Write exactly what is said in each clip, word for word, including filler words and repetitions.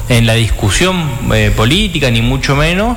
en la discusión eh, política, ni mucho menos.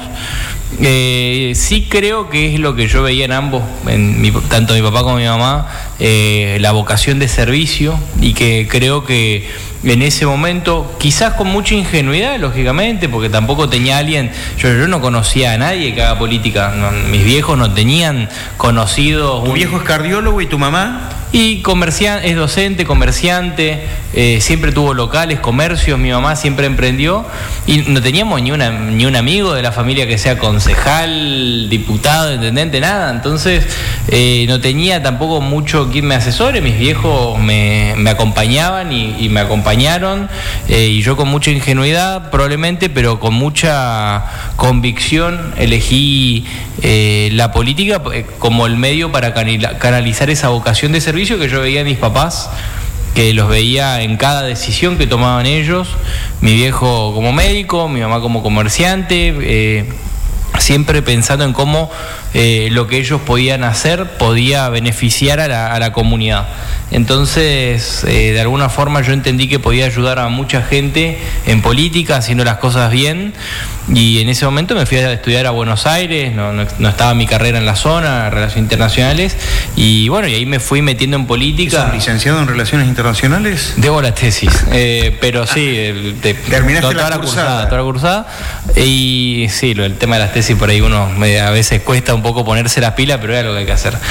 Eh, sí creo que es lo que yo veía en ambos, en mi, tanto mi papá como mi mamá, eh, la vocación de servicio, y que creo que en ese momento, quizás con mucha ingenuidad, lógicamente, porque tampoco tenía alguien, yo, yo no conocía a nadie que haga política, no, mis viejos no tenían conocidos. ¿Tu un... viejo es cardiólogo y tu mamá? Y comerciante, es docente, comerciante, eh, siempre tuvo locales, comercios, mi mamá siempre emprendió, y no teníamos ni, una, ni un amigo de la familia que sea concejal, diputado, intendente, nada. Entonces eh, no tenía tampoco mucho quien me asesore. Mis viejos me, me acompañaban y, y me acompañaron, eh, y yo con mucha ingenuidad probablemente, pero con mucha convicción elegí eh, la política como el medio para canalizar esa vocación de servicio que yo veía a mis papás, que los veía en cada decisión que tomaban ellos, mi viejo como médico, mi mamá como comerciante, eh, siempre pensando en cómo eh, lo que ellos podían hacer podía beneficiar a la, a la comunidad. Entonces, eh, de alguna forma yo entendí que podía ayudar a mucha gente en política, haciendo las cosas bien, y en ese momento me fui a estudiar a Buenos Aires, no, no, no estaba mi carrera en la zona, Relaciones Internacionales, y bueno, y ahí me fui metiendo en política. ¿Sos licenciado en Relaciones Internacionales? Debo la tesis, eh, pero sí, eh, de, terminaste toda, la, la cursada. cursada, toda la cursada, y sí, lo, el tema de las tesis por ahí uno me, a veces cuesta un poco ponerse las pilas, pero es lo que hay que hacer.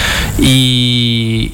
Y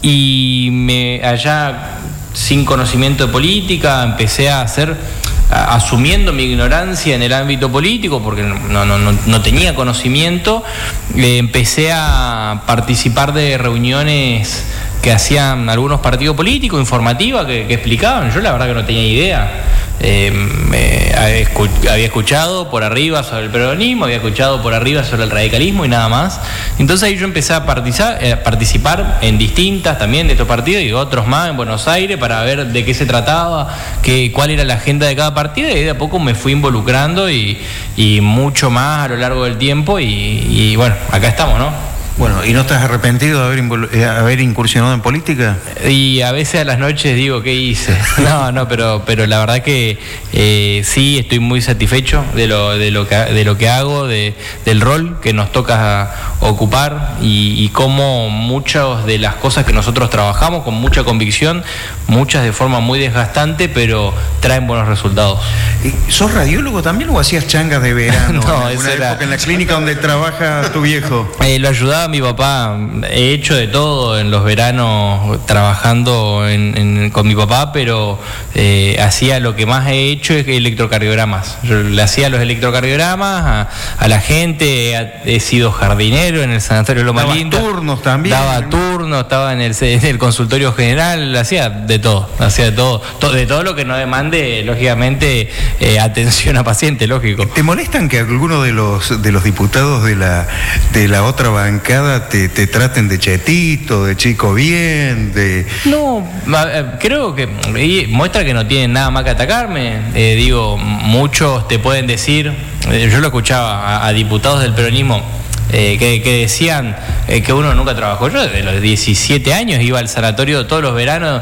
Y me, allá, sin conocimiento de política, empecé a hacer, a, asumiendo mi ignorancia en el ámbito político, porque no, no, no, no tenía conocimiento, eh, empecé a participar de reuniones que hacían algunos partidos políticos, informativas, que, que explicaban. Yo la verdad que no tenía idea. Eh, me, había escuchado por arriba sobre el peronismo, había escuchado por arriba sobre el radicalismo y nada más. Entonces ahí yo empecé a participar, eh, participar en distintas también de estos partidos y otros más en Buenos Aires para ver de qué se trataba, qué, cuál era la agenda de cada partido, y de a poco me fui involucrando y, y mucho más a lo largo del tiempo, y, y bueno, acá estamos, ¿no? Bueno, ¿y no estás arrepentido de haber, invol- eh, haber incursionado en política? Y a veces a las noches digo, ¿qué hice? No, no, pero, pero la verdad que eh, sí, estoy muy satisfecho de lo, de lo, que, de lo que hago, de, del rol que nos toca ocupar, y, y cómo muchas de las cosas que nosotros trabajamos con mucha convicción, muchas de forma muy desgastante, pero traen buenos resultados. ¿Sos radiólogo también o hacías changas de verano? No, en eso una era... época en la clínica donde trabaja tu viejo. Eh, lo ayudaba mi papá, he hecho de todo en los veranos trabajando en, en, con mi papá, pero eh, hacía lo que más he hecho es electrocardiogramas. Yo le hacía los electrocardiogramas a, a la gente, he, he sido jardinero en el Sanatorio Loma Linda. Daba turnos también. Daba turnos, estaba en el, en el consultorio general, hacía de todo, hacía de todo, to, de todo lo que no demande, lógicamente, eh, atención a paciente, lógico. ¿Te molestan que algunos de los de los diputados de la de la otra bancada te, te traten de chetito, de chico bien, de... No, creo que muestra que no tienen nada más que atacarme. Eh, digo, muchos te pueden decir, eh, yo lo escuchaba a, a diputados del peronismo, eh, que, que decían eh, que uno nunca trabajó. Yo desde los diecisiete años iba al sanatorio todos los veranos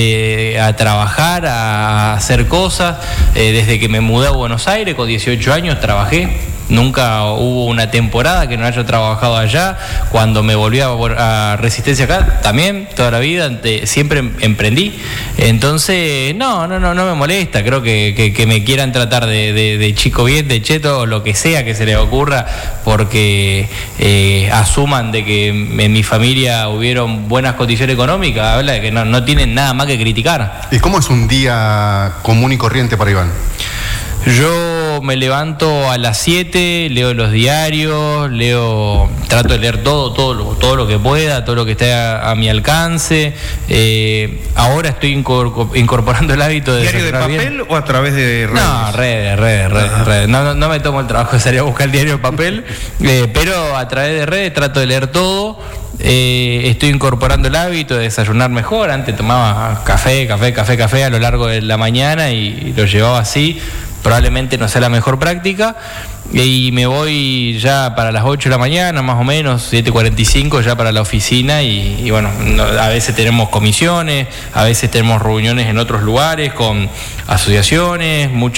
de, a trabajar, a hacer cosas. Eh, desde que me mudé a Buenos Aires, con dieciocho años, trabajé. Nunca hubo una temporada que no haya trabajado allá. Cuando me volví a, a Resistencia acá, también, toda la vida, te, siempre emprendí. Entonces, no, no, no, no me molesta. Creo que, que, que me quieran tratar de, de, de chico bien, de cheto, o lo que sea que se les ocurra, porque eh, asuman de que en mi familia hubieron buenas condiciones económicas, habla de que no, no tienen nada más que criticar. ¿Y cómo es un día común y corriente para Iván? Yo me levanto a las siete, leo los diarios, leo, trato de leer todo, todo lo, todo lo que pueda, todo lo que esté a, a mi alcance. Eh, ahora estoy incorporando el hábito de... ¿Diario de papel bien. O a través de redes? No, redes, redes, redes. Uh-huh. redes. No, no, no me tomo el trabajo de salir a buscar el diario de papel, eh, pero a través de redes trato de leer todo. Eh, estoy incorporando el hábito de desayunar mejor. Antes tomaba café, café, café, café a lo largo de la mañana y, y lo llevaba así. Probablemente no sea la mejor práctica, y me voy ya para las ocho de la mañana, más o menos, siete cuarenta y cinco, ya para la oficina, y, y bueno, no, a veces tenemos comisiones, a veces tenemos reuniones en otros lugares con asociaciones, muchas